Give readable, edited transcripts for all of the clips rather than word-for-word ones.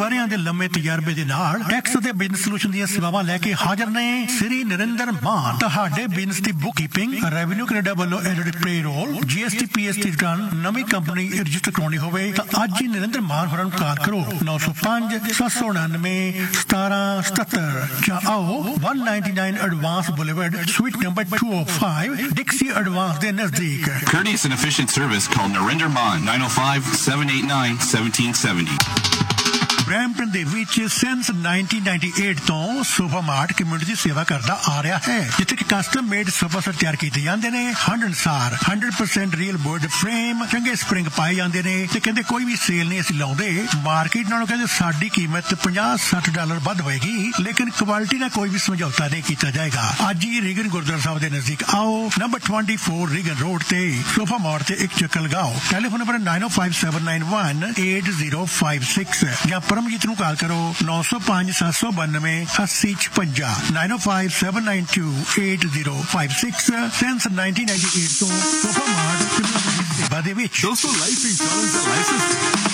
ਵਰ੍ਹਿਆਂ ਦੇ ਲੰਮੇ ਤਜਰਬੇ ਦੇ ਨਾਲ ਟੈਕਸ ਅਤੇ ਬਿਜ਼ਨਸ ਸੋਲੂਸ਼ਨ ਦੀਆਂ ਸੇਵਾਵਾਂ ਲੈ ਕੇ ਹਾਜ਼ਰ ਨੇ ਸ੍ਰੀ ਨਰਿੰਦਰ ਮਾਨ। ਤੁਹਾਡੇ ਬਿਜ਼ਨਸ ਦੀ ਬੁੱਕਕੀਪਿੰਗ, ਰੈਵਨਿਊ ਕੈਨੇਡਾ ਵੱਲੋਂ edit payroll, GST PST return, ਨਵੀਂ ਕੰਪਨੀ ਰਜਿਸਟਰ ਕਰਾਉਣੀ ਹੋਵੇ ਤਾਂ ਅੱਜ ਹੀ ਨਰਿੰਦਰ ਮਾਨ ਹੋਰਾਂ ਨੂੰ ਕਾਲ ਕਰੋ 905 799 1777 ਜਾਂ ਆਓ 199 advance boulevard sweet number 205 ਡਿਕਸੀ advance ਦੇ ਨਜ਼ਦੀਕ। Courteous and efficient service, call Narinder Maan 905-789-1770. Brampton ਦੇ ਵਿੱਚ ਸਿੰਸ 1998 ਤੋਂ ਸੋਫਾ ਮਾਰਟ ਕਮਿਊਨਿਟੀ ਦੀ ਸੇਵਾ ਕਰਦਾ ਆ ਰਿਹਾ ਹੈ, ਜਿੱਥੇ ਕਿ ਕਸਟਮ ਮੇਡ ਸੋਫਾ ਸੈੱਟ ਤਿਆਰ ਕੀਤੇ ਜਾਂਦੇ ਨੇ। 100% ਰੀਅਲ ਵੁੱਡ ਫਰੇਮ, ਚੰਗੇ ਸਪਰਿੰਗ ਪਾਏ ਜਾਂਦੇ ਨੇ ਤੇ ਕਹਿੰਦੇ ਕੋਈ ਵੀ ਸੇਲ ਨਹੀਂ ਅਸੀਂ ਲਾਉਂਦੇ। ਮਾਰਕੀਟ ਨਾਲੋਂ ਕਹਿੰਦੇ ਸਾਡੀ ਕੀਮਤ $50-60 ਵੱਧ ਹੋਏਗੀ, ਲੇਕਿਨ ਕੁਆਲਿਟੀ ਨਾਲ ਕੋਈ ਵੀ ਸਮਝੌਤਾ ਨਹੀਂ ਕੀਤਾ ਜਾਏਗਾ। ਅੱਜ ਹੀ ਰੀਗਨ ਗੁਰਦੁਆਰਾ ਸਾਹਿਬ ਦੇ ਨਜ਼ਦੀਕ ਆਓ, ਨੰਬਰ 24 ਰੀਗਨ ਰੋਡ ਤੇ ਸੋਫਾ ਮਾਰਟ ਤੇ ਇੱਕ ਚੱਕਰ ਲਗਾਓ। ਟੈਲੀਫੋਨ ਨੰਬਰ 9057918056 ਜਾਂ ਪਰਮਜੀਤ ਨੂੰ ਕਾਲ ਕਰੋ 905 792 8056 9057928056 ਸਿੰਸ 1998 ਤੋਂ ਸੋਫਾ ਮਾਰਟ ਸੇਵਾ ਦੇ ਵਿੱਚ। ਦੋਸਤੋ, ਲਾਈਫ ਇੰਸ਼ੋਰੈਂਸ ਦਾ ਲਾਇਸੈਂਸ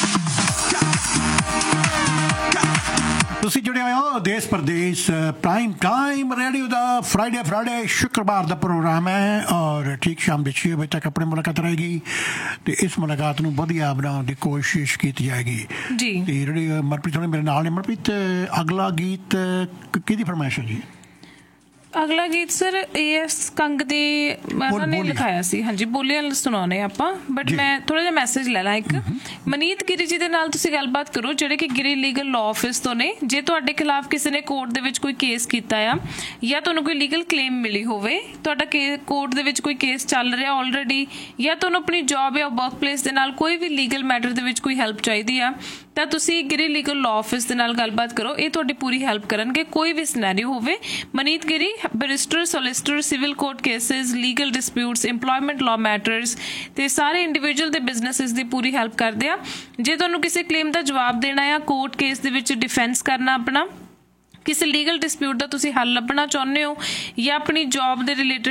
ਤੁਸੀਂ ਜੁੜੇ ਹੋ ਦੇਸ਼ ਪ੍ਰਦੇਸ਼ ਪ੍ਰਾਈਮ ਟਾਈਮ ਰੇਡੀਓ ਦਾ ਫਰਾਈਡੇ ਸ਼ੁੱਕਰਵਾਰ ਦਾ ਪ੍ਰੋਗਰਾਮ ਹੈ ਔਰ ਠੀਕ ਸ਼ਾਮ ਦੇ 6 ਵਜੇ ਤੱਕ ਆਪਣੀ ਮੁਲਾਕਾਤ ਰਹੇਗੀ ਤੇ ਇਸ ਮੁਲਾਕਾਤ ਨੂੰ ਵਧੀਆ ਬਣਾਉਣ ਦੀ ਕੋਸ਼ਿਸ਼ ਕੀਤੀ ਜਾਏਗੀ ਜੀ। ਤੇ ਜਿਹੜੀ ਮਨਪ੍ਰੀਤ ਹੋਣੀ ਮੇਰੇ ਨਾਲ ਨੇ। ਮਨਪ੍ਰੀਤ, ਅਗਲਾ ਗੀਤ ਕਿਹਦੀ ਫਰਮਾਇਸ਼ ਹੈ ਜੀ? ਅਗਲਾ ਗੀਤ ਸਰ AS ਕੰਗ ਦੇ ਉਹਨਾਂ ਨੇ ਲਿਖਾਇਆ ਸੀ। ਹਾਂਜੀ, ਬੋਲੀਆਂ ਸੁਣਾਉਣੇ ਆਪਾਂ, ਬਟ ਮੈਂ ਥੋੜਾ ਜਿਹਾ ਮੈਸੇਜ ਲੈ ਲਾਂ ਇੱਕ। ਮਨੀਤ ਗਿਰੀ ਜੀ ਦੇ ਨਾਲ ਤੁਸੀਂ ਗੱਲਬਾਤ ਕਰੋ, ਜਿਹੜੇ ਕਿ ਗਿਰੀ ਲੀਗਲ ਲਾਅ ਆਫਿਸ ਤੋਂ ਨੇ। ਜੇ ਤੁਹਾਡੇ ਖਿਲਾਫ ਕਿਸੇ ਨੇ ਕੋਰਟ ਦੇ ਵਿੱਚ ਕੋਈ ਕੇਸ ਕੀਤਾ ਆ ਜਾਂ ਤੁਹਾਨੂੰ ਕੋਈ ਲੀਗਲ ਕਲੇਮ ਮਿਲੀ ਹੋਵੇ, ਤੁਹਾਡਾ ਕੋਰਟ ਦੇ ਵਿੱਚ ਕੋਈ ਕੇਸ ਚੱਲ ਰਿਹਾ ਆਲਰੇਡੀ, ਜਾਂ ਤੁਹਾਨੂੰ ਆਪਣੀ ਜੌਬ ਜਾਂ ਵਰਕ ਪਲੇਸ ਦੇ ਨਾਲ ਕੋਈ ਵੀ ਲੀਗਲ ਮੈਟਰ ਦੇ ਵਿੱਚ ਕੋਈ ਹੈਲਪ ਚਾਹੀਦੀ ਆ, ਤਾਂ ਤੁਸੀਂ ਗਿਰੀ ਲੀਗਲ ਲਾਅ ਆਫਿਸ ਦੇ ਨਾਲ ਗੱਲਬਾਤ ਕਰੋ। ਇਹ ਤੁਹਾਡੀ ਪੂਰੀ ਹੈਲਪ ਕਰਨਗੇ, ਕੋਈ ਵੀ ਸਿਨੈਰੀਓ ਹੋਵੇ। ਮਨੀਤ ਗਿਰੀ barrister, solicitor, civil court cases, legal disputes, employment law matters ਤੇ ਸਾਰੇ ਇੰਡੀਵਿਜੂਅਲ ਦੇ ਬਿਜ਼ਨਸਿਸ ਦੀ ਪੂਰੀ ਹੈਲਪ ਕਰਦੇ ਆ। ਜੇ ਤੁਹਾਨੂੰ ਕਿਸੇ ਕਲੇਮ ਦਾ ਜਵਾਬ ਦੇਣਾ ਆ, ਕੋਰਟ ਕੇਸ ਦੇ ਵਿੱਚ ਡਿਫੈਂਸ ਕਰਨਾ, ਆਪਣਾ ਕਿਸੇ ਲੀਗਲ ਡਿਸਪਿਊਟ ਦਾ ਤੁਸੀਂ ਹੱਲ ਲੱਭਣਾ ਚਾਹੁੰਦੇ ਹੋ, ਜਾਂ ਆਪਣੀ ਜੌਬ ਦੇ ਰਿਲੇਟਡ